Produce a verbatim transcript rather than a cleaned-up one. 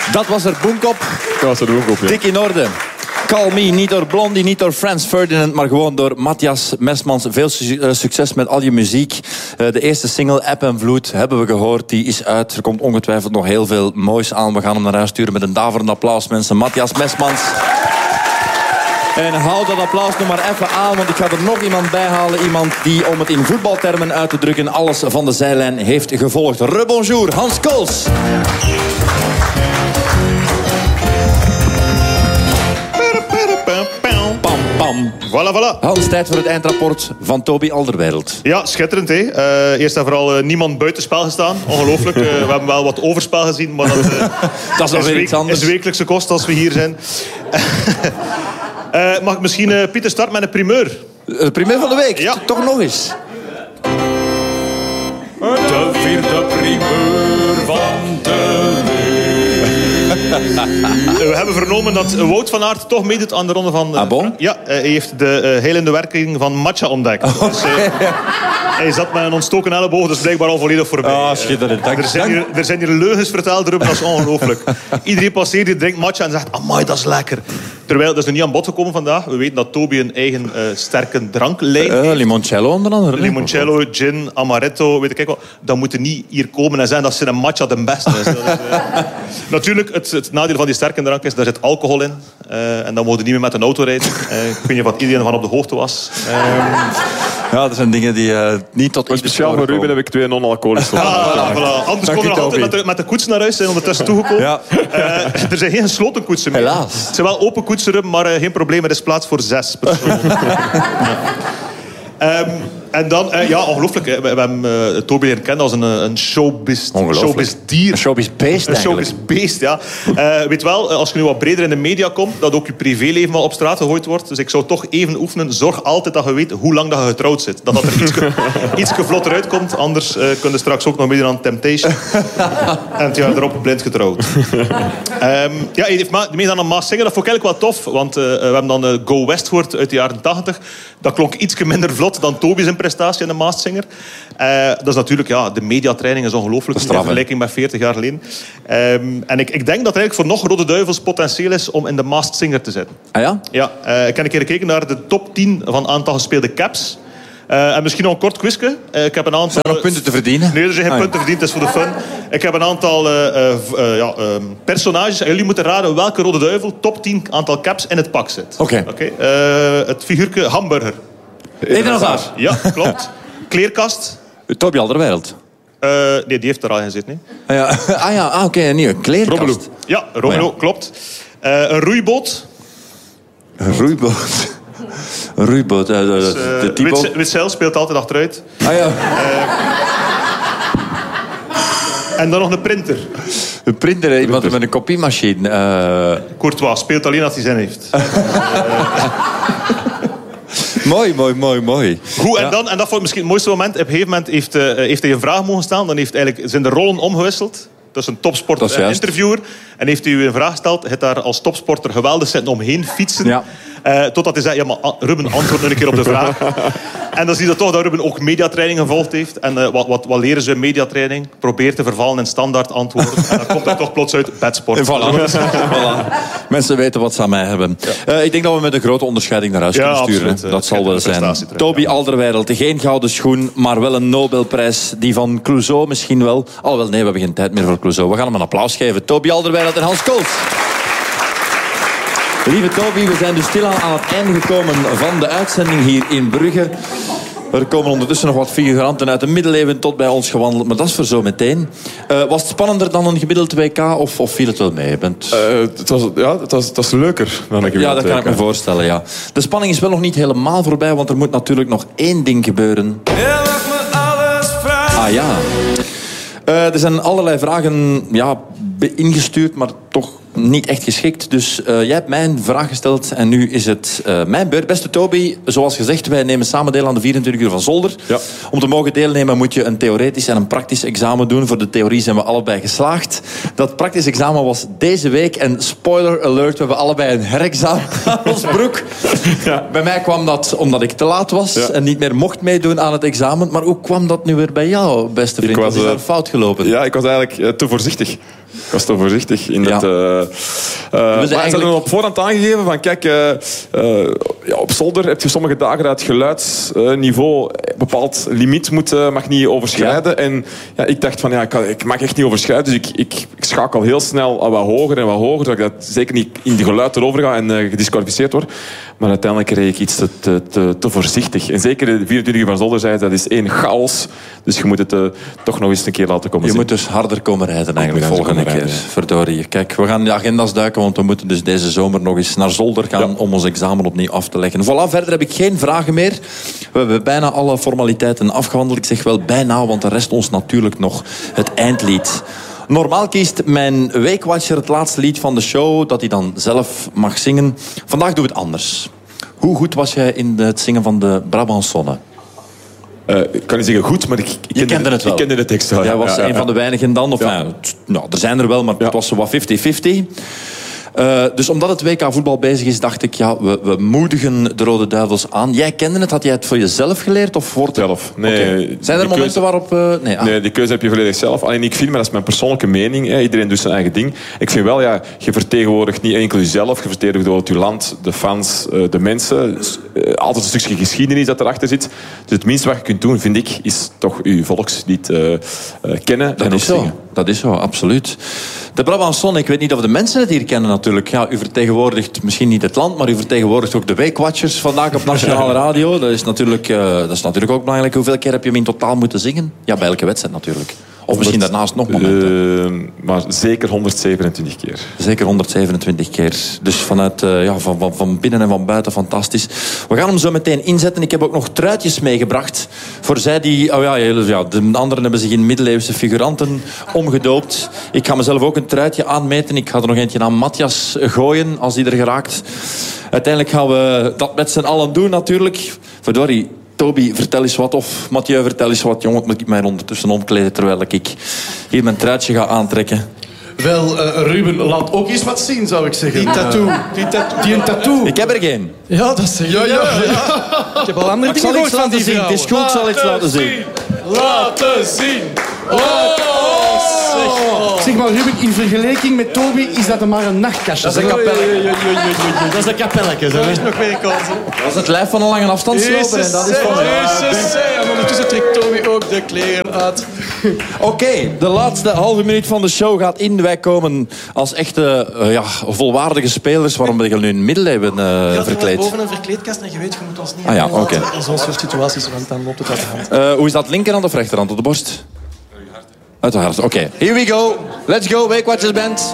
Dat was er Boomkop. Dat was er Boomkop, ja. Dik in orde. Call Me, niet door Blondie, niet door Frans Ferdinand, maar gewoon door Matthias Mesmans. Veel su- succes met al je muziek. Uh, de eerste single, App en Vloed, hebben we gehoord. Die is uit. Er komt ongetwijfeld nog heel veel moois aan. We gaan hem naar huis sturen met een daverend applaus, mensen. Matthias Mesmans. En hou dat applaus nog maar even aan, want ik ga er nog iemand bij halen. Iemand die, om het in voetbaltermen uit te drukken, alles van de zijlijn heeft gevolgd. Rebonjour, Hans Kools. Pam, pam. Voilà, voilà. Hans, tijd voor het eindrapport van Toby Alderweireld. Ja, schitterend, hè. Uh, eerst en vooral uh, niemand buitenspel gestaan. Ongelooflijk. Uh, we hebben wel wat overspel gezien, maar dat, uh, dat is nog weer week, iets anders. is wekelijkse kost als we hier zijn. uh, mag ik misschien uh, Pieter starten met een primeur? De primeur van de week? Ja. Toch nog eens. De vierde primeur van de week. We hebben vernomen dat Wout van Aert toch meedoet aan de ronde van... Uh, ah bon? Ja, uh, hij heeft de uh, helende werking van matcha ontdekt. Oh, dus, uh, hij zat met een ontstoken elleboog, dus blijkbaar al volledig voorbij. Ah, schitterend. Uh, er, zijn hier, er zijn hier leugens verteld erover, dat is ongelooflijk. Iedereen passeert, die drinkt matcha en zegt... Amai, dat is lekker. Terwijl, dat is er niet aan bod gekomen vandaag. We weten dat Toby een eigen uh, sterke dranklijn heeft. Uh, limoncello onder andere. Limoncello, gin, amaretto, weet ik wel. Dan moeten niet hier komen en zeggen dat ze een matcha de beste is. Dat is uh... Natuurlijk, het, het nadeel van die sterke drank is, daar zit alcohol in. Uh, en dan moet je niet meer met een auto rijden. Uh, ik weet niet of iedereen van op de hoogte was. Uh... Ja, dat zijn dingen die uh, niet tot... Maar speciaal voor Ruben heb ik twee non-alcoholische. Ah, voilà, voilà. Anders kon er nog altijd met de, met de koets naar huis zijn ondertussen toegekomen. Ja. Uh, er zijn geen gesloten koetsen meer. Helaas. Het zijn wel open koetsen, maar uh, geen probleem. Er is plaats voor zes personen. ja. um, En dan, uh, ja, ongelooflijk. Hè. We, we hebben uh, Toby leren kennen als een, een showbiz, showbiz dier. Een showbiz beest Een showbiz beest, ja. Uh, weet wel, als je nu wat breder in de media komt, dat ook je privéleven wel op straat gegooid wordt. Dus ik zou toch even oefenen. Zorg altijd dat je weet hoe lang dat je getrouwd zit. Dat dat er iets, iets vlotter uitkomt. Anders uh, kun je straks ook nog meedoen aan Temptation. En het jaar erop blind getrouwd. um, ja, hij heeft meegedaan aan Maas Singer. Dat vond ik eigenlijk wel tof. Want uh, we hebben dan uh, Go West gehoord uit de jaren tachtig. Dat klonk iets minder vlot dan Toby's prestatie in de Masked Singer. Uh, dat is natuurlijk, ja, de mediatraining is ongelooflijk in vergelijking met veertig jaar geleden. Um, en ik, ik denk dat er eigenlijk voor nog Rode Duivels potentieel is om in de Masked Singer te zitten. Ah ja? Ja, uh, ik heb een keer gekeken naar de top tien van aantal gespeelde caps. Uh, en misschien nog een kort quizje. Uh, ik heb een aantal... Zijn er nog punten te verdienen? Nee, er zijn geen ah, punten verdiend, het is voor de fun. Ik heb een aantal uh, uh, ja, uh, personages. En jullie moeten raden welke Rode Duivel top tien aantal caps in het pak zit. Oké. Okay. Uh, het figuurtje Hamburger. Eden Hazard. Ja, klopt. Kleerkast. Toby Alderweireld. Uh, nee, die heeft er al in gezeten. Ah ja, ah, ja. Ah, oké, okay, een nieuwe kleerkast. Romelu. Ja, Romelu, oh, ja. Klopt. Uh, een roeiboot. Een roeiboot. Een roeiboot. Uh, de, dus, uh, de typo... Witzel speelt altijd achteruit. Ah ja. Uh, en dan nog een printer. Een printer, iemand met een kopiemachine. Uh... Courtois speelt alleen als hij zin heeft. uh, Mooi, mooi, mooi, mooi. Goed, en, ja. dan, en dat vond ik misschien het mooiste moment. Op een gegeven moment heeft, uh, heeft hij een vraag mogen stellen. Dan heeft eigenlijk, zijn de rollen omgewisseld. Dat is een topsport-interviewer. Uh, en heeft hij u een vraag gesteld. Hij heeft daar als topsporter geweldig zitten omheen fietsen. Ja. Uh, totdat hij zei, ja, maar Ruben, antwoord nu een keer op de vraag. En dan zie je toch dat Ruben ook mediatraining gevolgd heeft. En uh, wat, wat, wat leren ze in mediatraining? Probeer te vervallen in standaard antwoorden. En dan komt er toch plots uit bedsport. Voilà. Voilà. Mensen weten wat ze aan mij hebben. Ja. Uh, ik denk dat we met een grote onderscheiding naar huis ja, kunnen sturen. Absoluut. Dat zal wel zijn. Toby Alderweireld, geen gouden schoen, maar wel een Nobelprijs. Die van Clouseau misschien wel. Oh wel, nee, we hebben geen tijd meer voor Clouseau. We gaan hem een applaus geven. Toby Alderweireld en Hans Kools. Lieve Toby, we zijn dus stilaan aan het einde gekomen van de uitzending hier in Brugge. Er komen ondertussen nog wat figuranten uit de middeleeuwen tot bij ons gewandeld, maar dat is voor zo meteen. Uh, was het spannender dan een gemiddeld W K of, of viel het wel mee? Bent... Uh, het, was, ja, het, was, het was leuker dan een gemiddeld Ja, dat kan W K. ik me voorstellen, ja. De spanning is wel nog niet helemaal voorbij, want er moet natuurlijk nog één ding gebeuren. Je mag me alles vragen. Ah ja. Uh, er zijn allerlei vragen ja, ingestuurd, maar toch niet echt geschikt. Dus uh, jij hebt mij een vraag gesteld en nu is het uh, mijn beurt. Beste Toby, zoals gezegd, wij nemen samen deel aan de vierentwintig uur van Zolder. Ja. Om te mogen deelnemen moet je een theoretisch en een praktisch examen doen. Voor de theorie zijn we allebei geslaagd. Dat praktisch examen was deze week en spoiler alert, we hebben allebei een herexamen aan ons broek. Ja. Bij mij kwam dat omdat ik te laat was ja. en niet meer mocht meedoen aan het examen. Maar hoe kwam dat nu weer bij jou, beste vriend? Wat is daar fout gelopen? Ja, ik was eigenlijk uh, te voorzichtig. Ik was toch voorzichtig in Ja. het... Uh, uh, maar eigenlijk... ze hadden op voorhand aangegeven van kijk, uh, uh, ja, op zolder heb je sommige dagen dat het geluidsniveau een bepaald limiet moet, uh, mag niet overschrijden. Ja. En ja, ik dacht van ja, ik, kan, ik mag echt niet overschrijden, dus ik, ik, ik schakel heel snel al wat hoger en wat hoger, zodat ik dat zeker niet in de geluid erover ga en uh, gedisqualificeerd word. Maar uiteindelijk reed ik iets te, te, te, te voorzichtig. En zeker de vierentwintig uur van zolder zei dat is één chaos. Dus je moet het uh, toch nog eens een keer laten komen Je zien. moet dus harder komen rijden eigenlijk volgende keer. Rijden, ja. Verdorie. Kijk, we gaan in de agenda's duiken, want we moeten dus deze zomer nog eens naar zolder gaan ja. om ons examen opnieuw af te leggen. Voilà, verder heb ik geen vragen meer. We hebben bijna alle formaliteiten afgehandeld. Ik zeg wel bijna, want er rest ons natuurlijk nog het eindlied. Normaal kiest mijn weekwatcher het laatste lied van de show dat hij dan zelf mag zingen. Vandaag doen we het anders. Hoe goed was jij in het zingen van de Brabançonne? Uh, ik kan niet zeggen goed, maar ik, ik, Je kende de, het wel. ik kende de tekst wel. Jij was ja, ja, een van de weinigen dan. Of, ja. nou, nou, er zijn er wel, maar ja. het was zo wat vijftig vijftig. Uh, dus omdat het W K voetbal bezig is, dacht ik, ja, we, we moedigen de Rode Duivels aan. Jij kende het, had jij het voor jezelf geleerd? Of wordt het... Zelf. Nee, okay. Zijn er momenten keuze... waarop... Uh, nee, ah. nee, die keuze heb je volledig zelf. Alleen ik vind, maar dat is mijn persoonlijke mening. Hè. Iedereen doet zijn eigen ding. Ik vind wel, ja, je vertegenwoordigt niet enkel jezelf. Je vertegenwoordigt je land, de fans, de mensen. Dus, uh, altijd een stukje geschiedenis dat erachter zit. Dus het minste wat je kunt doen, vind ik, is toch je volkslied uh, uh, kennen dat en is zo. zingen. Dat is zo, absoluut. De Brabançonne, ik weet niet of de mensen het hier kennen natuurlijk. Ja, u vertegenwoordigt misschien niet het land, maar u vertegenwoordigt ook de Weekwatchers vandaag op Nationale Radio. Dat is natuurlijk, uh, dat is natuurlijk ook belangrijk. Hoeveel keer heb je hem in totaal moeten zingen? Ja, bij elke wedstrijd natuurlijk. Of misschien daarnaast nog momenten. Uh, maar zeker honderdzevenentwintig keer. Zeker honderdzevenentwintig keer. Dus vanuit, uh, ja, van, van, van binnen en van buiten fantastisch. We gaan hem zo meteen inzetten. Ik heb ook nog truitjes meegebracht. Voor zij die... Oh ja, ja, de anderen hebben zich in middeleeuwse figuranten omgedoopt. Ik ga mezelf ook een truitje aanmeten. Ik ga er nog eentje aan Matthias gooien, als die er geraakt. Uiteindelijk gaan we dat met z'n allen doen natuurlijk. Verdorie. Toby, vertel eens wat. Of Mathieu, vertel eens wat. Jongen, moet ik mij ondertussen omkleden terwijl ik hier mijn truitje ga aantrekken. Wel, uh, Ruben, laat ook eens wat zien, zou ik zeggen. Die tattoo. Die tattoo. Die een tattoo. Ik heb er geen. Ja, dat zeg je. Ja, ja, ja. Ik heb al andere dingen gehoord van die vrouw. Het is goed, ik zal iets laten zien. Laten zien. Oh, zeg maar, Ruben, in vergelijking met Toby is dat maar een nachtkastje. Dat is een kapelletje. Dat is een kapelletje. Dat is nog weer kans. Dat is het lijf van een lange afstandsloper. En dat is van... Jezus, en ondertussen trekt Toby ook de kleren uit. Oké, okay, de laatste halve minuut van de show gaat in. Wij komen als echte uh, ja, volwaardige spelers. Waarom ben je nu in middeleeuwen uh, ja, verkleed? boven een verkleedkast en je weet, je moet ons niet ah, ja, okay. in zo'n soort situaties, want dan loopt het uit de hand. Uh, hoe is dat, linkerhand of rechterhand? Op de borst? Uit de hart. Oké, okay. Here we go. Let's go, Weekwatchers Band.